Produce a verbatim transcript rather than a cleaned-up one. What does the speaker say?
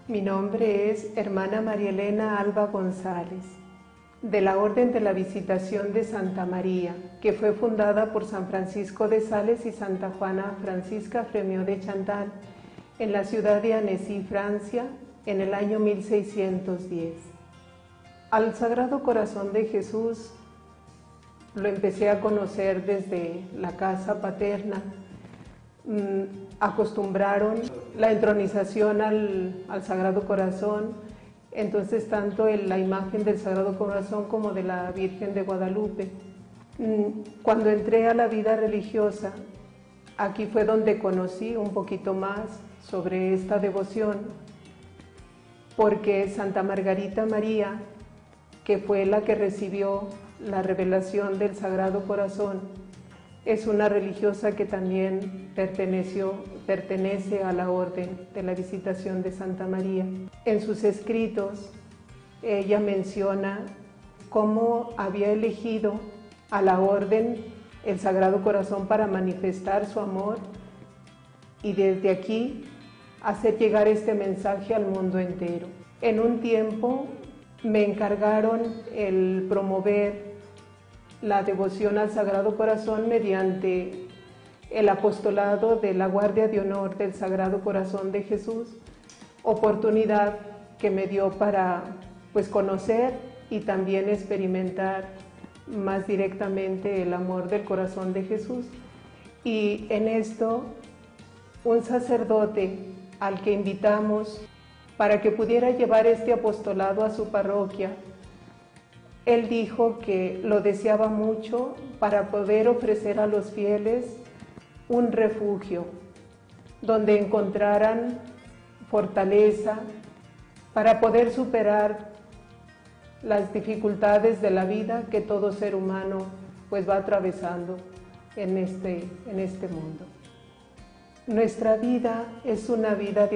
Mi nombre es hermana María Elena Alba González, de la Orden de la Visitación de Santa María, que fue fundada por San Francisco de Sales y Santa Juana Francisca Frémio de Chantal, en la ciudad de Annecy, Francia, en el año mil seiscientos diez. Al Sagrado Corazón de Jesús lo empecé a conocer desde la casa paterna. Mm, acostumbraron la entronización al, al Sagrado Corazón, entonces tanto en la imagen del Sagrado Corazón como de la Virgen de Guadalupe. Mm, cuando entré a la vida religiosa, aquí fue donde conocí un poquito más sobre esta devoción, porque Santa Margarita María, que fue la que recibió la revelación del Sagrado Corazón, es una religiosa que también perteneció, pertenece a la Orden de la Visitación de Santa María. En sus escritos, ella menciona cómo había elegido a la Orden el Sagrado Corazón para manifestar su amor y desde aquí hacer llegar este mensaje al mundo entero. En un tiempo me encargaron el promover la devoción al Sagrado Corazón mediante el apostolado de la Guardia de Honor del Sagrado Corazón de Jesús, oportunidad que me dio para pues conocer y también experimentar más directamente el amor del corazón de Jesús. Y en esto un sacerdote al que invitamos para que pudiera llevar este apostolado a su parroquia, él dijo que lo deseaba mucho para poder ofrecer a los fieles un refugio donde encontraran fortaleza para poder superar las dificultades de la vida que todo ser humano pues va atravesando en este, en este mundo. Nuestra vida es una vida de